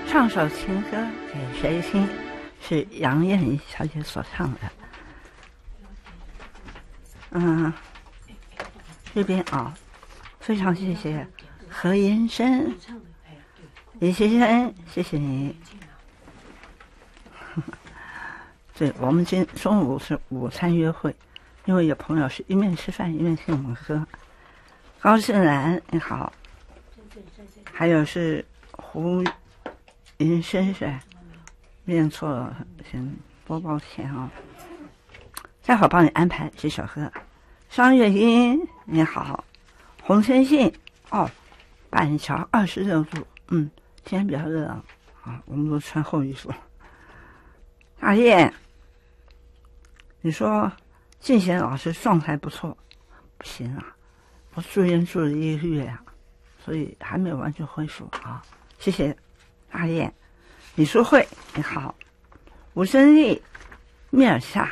唱首情歌给谁听？是杨艳怡小姐所唱的。这边啊，非常谢谢何延生，李先生，谢谢你。对，我们今中午是午餐约会，因为有朋友是一面吃饭一面听我们歌。高胜兰你好，还有是胡云生是念错了，先多抱歉啊。待会儿帮你安排这首歌。张月英你好，洪天信哦，板桥26度，今天比较热啊，我们都穿厚衣服。大雁，你说静贤老师状态不错，不行啊，我住院住了1个月啊，所以还没有完全恢复啊。谢谢大雁。李淑慧你好，吴珍丽，密尔夏，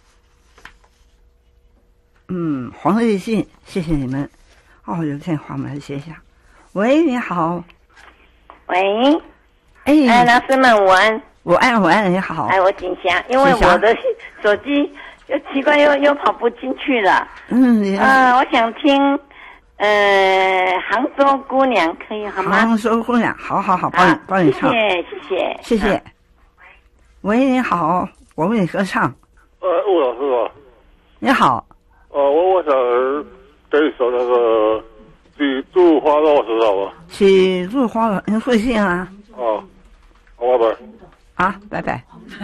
黄立信，谢谢你们。有电话我们来接一下。喂，你好。 喂，老师们午安。 午安，你好。 我景霞，因为我的手机又奇怪又跑不进去了。我想听杭州姑娘可以好吗？ 杭州姑娘，好，帮你唱。谢谢。喂，你好，我为你歌唱。 吴老师啊。 你好。 我想给一首那个《起祝花落时》好吗？ 起祝花落，您会信啊？ 好，拜拜。 拜拜。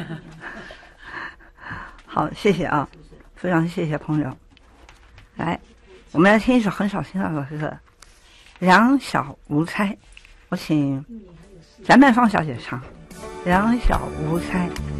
好，谢谢啊，非常谢谢朋友。来，我们来听一首很少听到的歌，《两小无猜》，我请翟曼芳小姐唱《两小无猜》。